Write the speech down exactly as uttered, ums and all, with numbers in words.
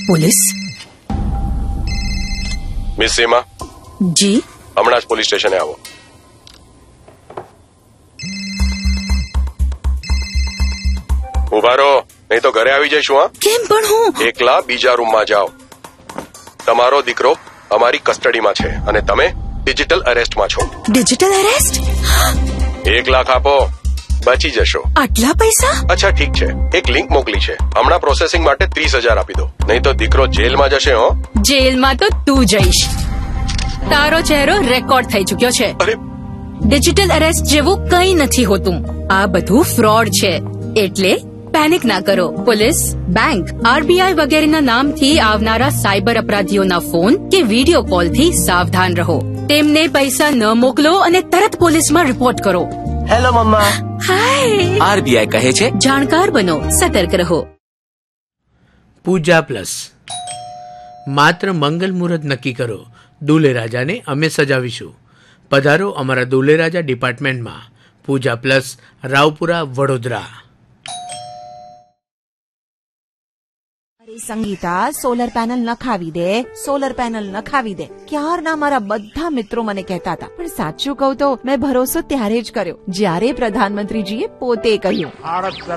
Police? Miss સીમા, જી? હમણાં જ police સ્ટેશને આવો. ઉભા રહો, નહીં તો ઘરે આવી જઈશું. હા, કેમ પણ હું? એકલા બીજા રૂમમાં જાઓ. તમારો દીકરો અમારી કસ્ટડીમાં છે અને તમે ડિજિટલ અરેસ્ટમાં છો. Digital arrest? એક લાખ આપો, બચી જશો. આટલા પૈસા? અચ્છા ઠીક છે, એક લિંક મોકલી છે, હમણાં પ્રોસેસિંગ માટે ત્રીસ હજાર આપી દો, નહીં તો દીકરો જેલમાં જશે. હો, જેલમાં તો તું જઈશ. તારો ચહેરો રેકોર્ડ થઈ ચુક્યો છે. અરે, ડિજિટલ અરેસ્ટ જેવું કંઈ નથી હોતું. આ બધું ફ્રોડ છે, એટલે પેનિક ના કરો. પોલીસ, બેંક, આરબીઆઈ વગેરેના નામથી આવનારા સાયબર અપરાધીઓના ફોન કે વિડીયો કોલથી સાવધાન રહો. તેમને પૈસા ન મોકલો અને તરત પોલીસમાં રિપોર્ટ કરો. હેલો મમ્મા. હાય. આરબીઆઈ કહે છે, જાણકાર બનો, સતર્ક રહો. પૂજા પ્લસ. માત્ર મંગલ મુહૂર્ત નક્કી કરો, દુલ્હે રાજાને અમે સજાવીશું. પધારો અમારા દુલ્હે રાજા ડિપાર્ટમેન્ટમાં. પૂજા plus, Raopura, Vadodara. Sangeeta, solar panel નખાવી દે, સોલર પેનલ નખાવી દે. ક્યારના મારા બધા મિત્રો મને કહેતા હતા, પણ સાચું કહું તો મેં ભરોસો ત્યારે જ કર્યો જ્યારે પ્રધાનમંત્રીજીએ પોતે કહ્યું.